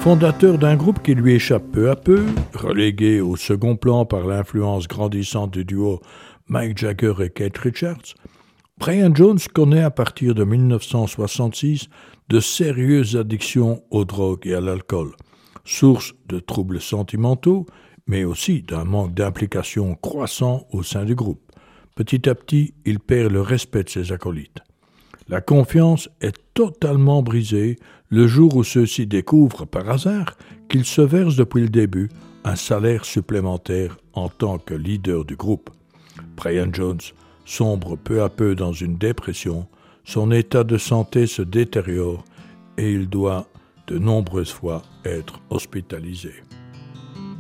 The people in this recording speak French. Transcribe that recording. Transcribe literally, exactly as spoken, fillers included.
Fondateur d'un groupe qui lui échappe peu à peu, relégué au second plan par l'influence grandissante du duo Mick Jagger et Keith Richards, Brian Jones connaît à partir de dix-neuf cent soixante-six de sérieuses addictions aux drogues et à l'alcool, source de troubles sentimentaux, mais aussi d'un manque d'implication croissant au sein du groupe. Petit à petit, il perd le respect de ses acolytes. La confiance est totalement brisée le jour où ceux-ci découvrent par hasard qu'il se verse depuis le début un salaire supplémentaire en tant que leader du groupe. Brian Jones sombre peu à peu dans une dépression, son état de santé se détériore et il doit de nombreuses fois être hospitalisé.